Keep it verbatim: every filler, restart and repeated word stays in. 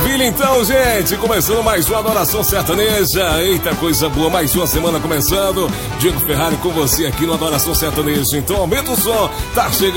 Maravilha, então, gente. Começando mais uma Adoração Sertaneja. Eita, coisa boa. Mais uma semana começando. Diego Ferrari com você aqui no Adoração Sertaneja. Então, aumenta o som. Tá chegando.